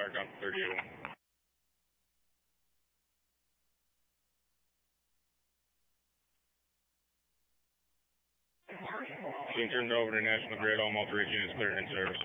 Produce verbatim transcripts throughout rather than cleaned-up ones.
Fire down to thirty-two. Being turned over to National Grid, all multi-rate units cleared in service.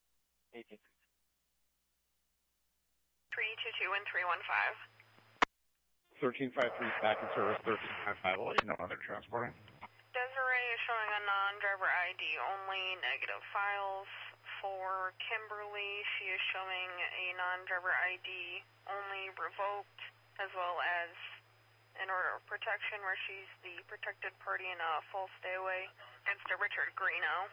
three two two and three one five. thirteen five three back in service, thirteen five five, I'll let you know how they're transporting. Desiree is showing a non-driver I D only, negative files. For Kimberly, she is showing a non-driver I D only, revoked, as well as an order of protection where she's the protected party in a full stay away against a Richard Greeno.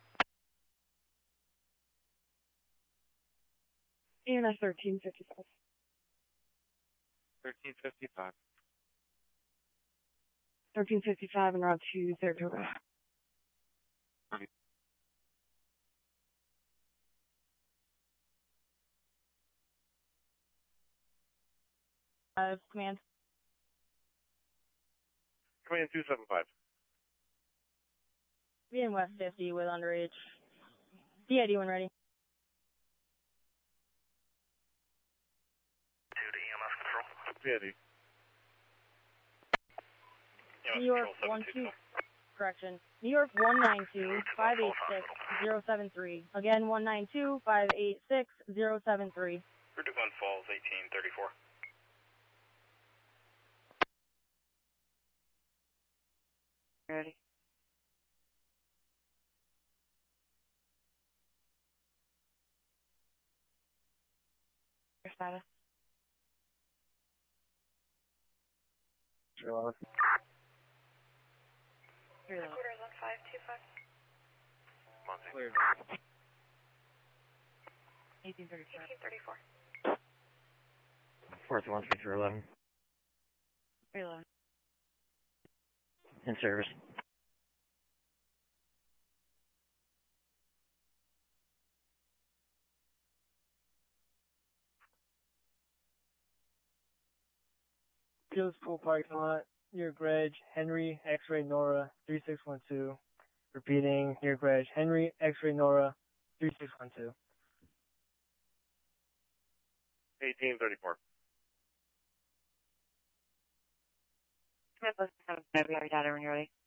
E M S thirteen fifty-five. thirteen fifty-five. thirteen fifty-five and route to Saratoga. Uh, command. Command two seven five. Being West fifty with underage. D I D when ready. Two to E M S control. D I D. New York one two, correction. New York one nine two five eight six zero seven three. Again, one nine two five eight six zero seven three. Route to Glen Falls, eighteen thirty-four. Ready. Your status. Sure. Reload. Quarters on five two five. Clear. eighteen thirty-four. eighteen thirty-four. Fourth one three three eleven. Reload. In service. Fields Pool parking lot, near Greg, Henry, X-ray Nora, three six one two. Repeating, near Greg, Henry, X-ray Nora, three six one two. eighteen thirty-four. Smith, seven, data when you're ready.